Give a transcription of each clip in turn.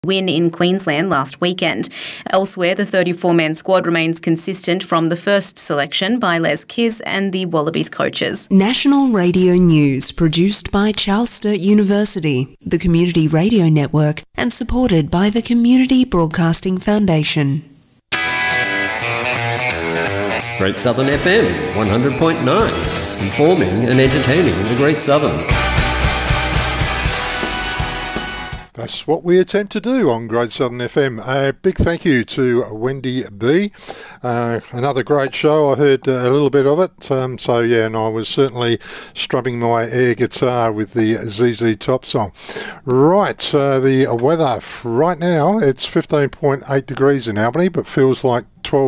win in Queensland last weekend. Elsewhere, the 34-man squad remains consistent from the first selection by Les Kiss and the Wallabies coaches. National Radio News, produced by Charles Sturt University, the Community Radio Network, and supported by the Community Broadcasting Foundation. Great Southern FM 100.9, informing and entertaining the Great Southern. That's what we attempt to do on Great Southern FM. A big thank you to Wendy B. Another great show. I heard a little bit of it. And I was certainly strumming my air guitar with the ZZ Top song. Right, the weather right now, it's 15.8 degrees in Albany, but feels like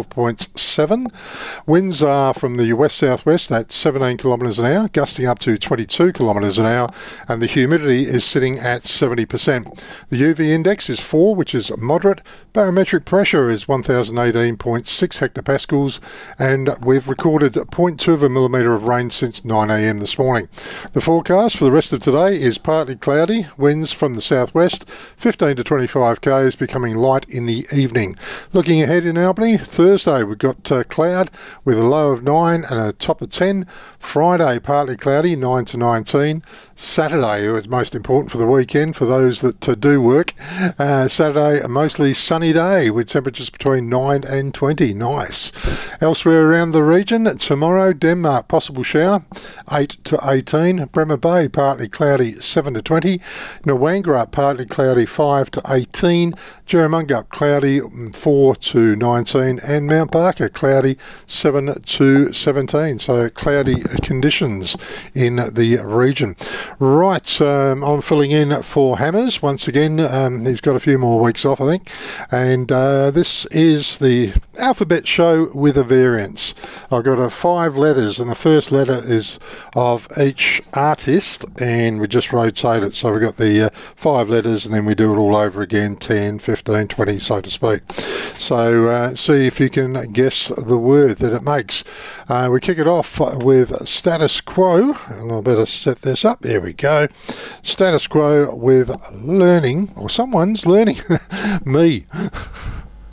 12.7. Winds are from the west-southwest at 17 kilometres an hour, gusting up to 22 kilometres an hour, and the humidity is sitting at 70%. The UV index is 4, which is moderate. Barometric pressure is 1018.6 hectopascals, and we've recorded 0.2 of a millimetre of rain since 9 a.m. this morning. The forecast for the rest of today is partly cloudy, winds from the southwest, 15 to 25 k's, becoming light in the evening. Looking ahead in Albany, Thursday we've got cloud with a low of 9 and a top of 10. Friday partly cloudy, 9 to 19. Saturday is most important for the weekend for those that do work. Saturday a mostly sunny day with temperatures between 9 and 20. Nice. Elsewhere around the region, tomorrow Denmark possible shower, 8 to 18. Bremer Bay partly cloudy, 7 to 20. Narwangara partly cloudy, 5 to 18. Jerramungup cloudy, 4 to 19. And Mount Barker cloudy, 7 to 17. So cloudy conditions in the region. Right, I'm filling in for Hammers once again. He's got a few more weeks off, I think. And this is the alphabet show with a variance. I've got 5 letters, and the first letter is of each artist, and we just rotate it. So we've got the 5 letters, and then we do it all over again, 10, 15, 20, so to speak. So see if you can guess the word that it makes. We kick it off with Status Quo, and I better set this up. There we go. Status Quo with learning, or someone's learning. Me.